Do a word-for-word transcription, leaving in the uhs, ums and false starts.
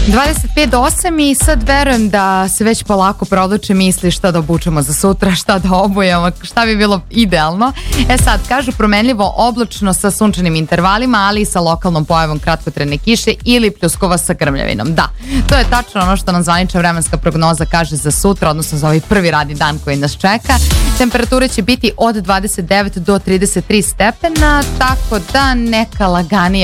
dvadeset pet do osam i sad verujem da se već polako provlače misli šta da obučemo za sutra, šta da obujemo, šta bi bilo idealno. E sad, kažu promenljivo oblačno sa sunčanim intervalima, ali i sa lokalnom pojavom kratkotrajne kiše ili pljuskova sa grmljavinom. Da, to je tačno ono što nam zvanična vremenska prognoza kaže za sutra, odnosno za ovaj prvi radni dan koji nas čeka. Temperature će biti od dvadeset devet do trideset tri stepena, tako da neka laganija